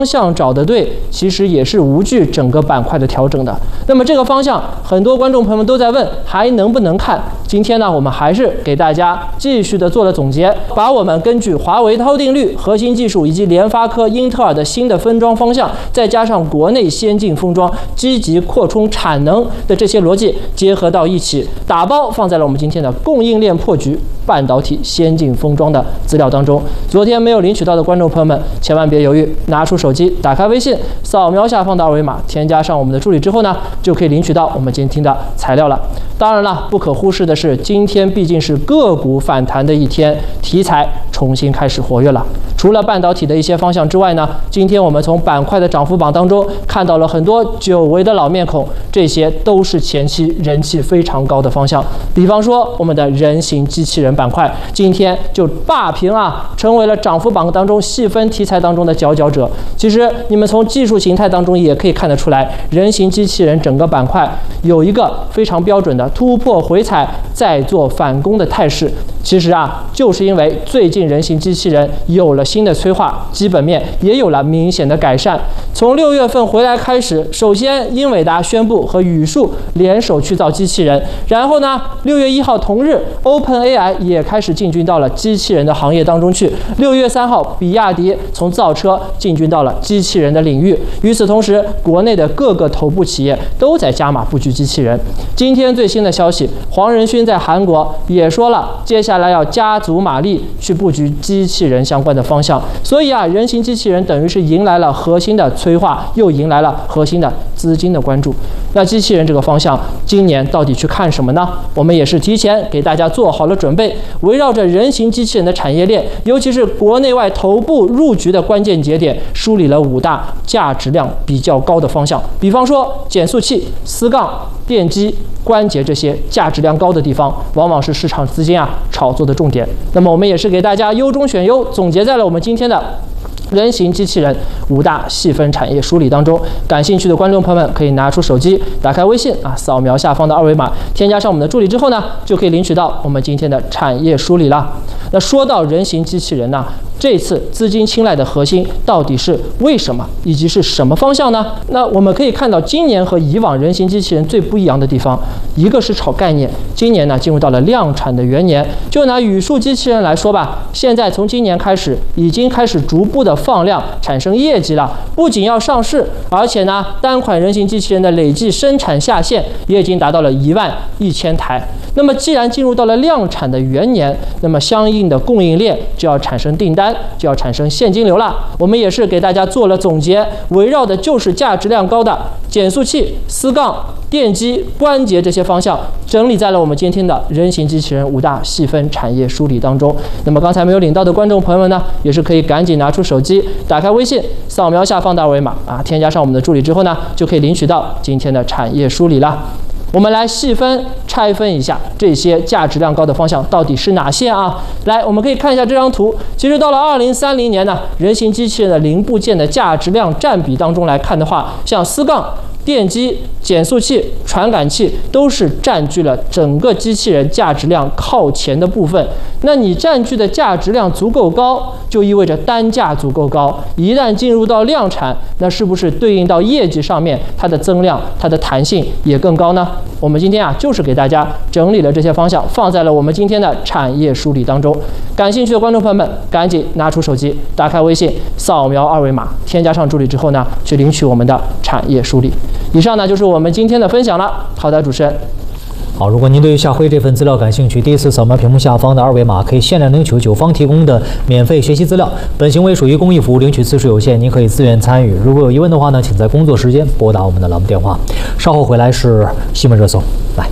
向找得对，其实也是无惧整个板块的调整的。那么这个方向，很多观众朋友们都在问，还能不能看？今天呢，我们还是给大家继续的做了总结，把我们根据华为韬定律、核心技术以及联发科、英特尔的新的分装方向，再加上国内先进封装积极扩充产能的这些逻辑结合到一起，打包放在了我们今天的供应链破局、半导体先进封装的资料当中。昨天没有领取到的观众朋友们，千万别犹豫，拿出手机，打开微信，扫描下方的二维码，添加上我们的助理之后呢，就可以领取到我们今天的材料了。当然了，不可忽视的是，今天毕竟是个股反弹的一天，题材重新开始活跃了。除了半导体的一些方向之外呢，今天我们从板块的涨幅榜当中看到了很多久违的老面孔，这些都是前期人气非常高的方向。比方说我们的人形机器人板块，今天就霸屏成为了涨幅榜当中细分题材当中的佼佼者。其实你们从技术形态当中也可以看得出来，人形机器人整个板块有一个非常标准的突破回踩再做反攻的态势。其实就是因为最近人形机器人有了新的催化，基本面也有了明显的改善。从6月份回来开始，首先英伟达宣布和宇树联手去造机器人，然后呢，6月1号同日 ，OpenAI 也开始进军到了机器人的行业当中去。6月3号，比亚迪从造车进军到了机器人的领域。与此同时，国内的各个头部企业都在加码布局机器人。今天最新的消息，黄仁勋在韩国也说了，接下来要加足马力去布局机器人相关的方向。所以人形机器人等于是迎来了核心的催化，又迎来了核心的资金的关注。那机器人这个方向，今年到底去看什么呢？我们也是提前给大家做好了准备，围绕着人形机器人的产业链，尤其是国内外头部入局的关键节点，梳理了5大价值量比较高的方向。比方说减速器、丝杠、电机、关节这些价值量高的地方，往往是市场资金炒作的重点。那么我们也是给大家优中选优，总结在了我们今天的人形机器人5大细分产业梳理当中。感兴趣的观众朋友们可以拿出手机，打开微信扫描下方的二维码，添加上我们的助理之后呢，就可以领取到我们今天的产业梳理了。那说到人形机器人呢，这次资金青睐的核心到底是为什么，以及是什么方向呢？那我们可以看到，今年和以往人形机器人最不一样的地方，一个是炒概念，今年呢进入到了量产的元年。就拿宇树机器人来说吧，现在从今年开始，已经开始逐步的放量，产生业绩了。不仅要上市，而且呢，单款人形机器人的累计生产下线也已经达到了11000台。那么既然进入到了量产的元年，那么相应的供应链就要产生订单，就要产生现金流了。我们也是给大家做了总结，围绕的就是价值量高的减速器、丝杠、电机、关节这些方向，整理在了我们今天的人形机器人5大细分产业梳理当中。那么刚才没有领到的观众朋友们呢，也是可以赶紧拿出手机，打开微信，扫描下方的二维码添加上我们的助理之后呢，就可以领取到今天的产业梳理了。我们来细分拆分一下这些价值量高的方向到底是哪些来，我们可以看一下这张图。其实到了2030年呢，人形机器人的零部件的价值量占比当中来看的话，像丝杠、电机、减速器、传感器都是占据了整个机器人价值量靠前的部分。那你占据的价值量足够高，就意味着单价足够高。一旦进入到量产，那是不是对应到业绩上面，它的增量、它的弹性也更高呢？我们今天就是给大家整理了这些方向，放在了我们今天的产业梳理当中。感兴趣的观众朋友们，赶紧拿出手机，打开微信，扫描二维码，添加上助理之后呢，去领取我们的产业梳理。以上呢就是我们今天的分享了。好的，主持人。 好，如果您对于夏辉这份资料感兴趣，第一次扫描屏幕下方的二维码，可以限量领取9方提供的免费学习资料。本行为属于公益服务，领取次数有限，您可以自愿参与。如果有疑问的话呢，请在工作时间拨打我们的栏目电话。稍后回来是新闻热搜，来。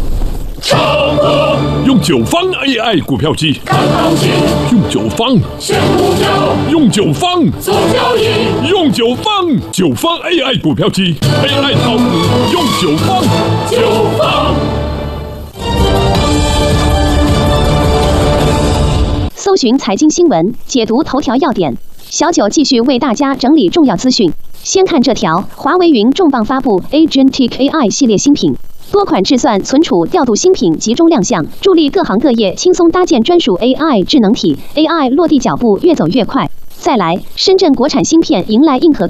用9方 AI 股票机看行情，用9方选股票，用9方做交易，用9方AI 股票机 AI 炒股，用9方。 搜寻财经新闻，解读头条要点。小九继续为大家整理重要资讯。先看这条：华为云重磅发布 Agentic AI 系列新品。多款制算、存储、调度新品集中亮相，助力各行各业轻松搭建专属 AI 智能体 ，AI 落地脚步越走越快。再来，深圳国产芯片迎来硬核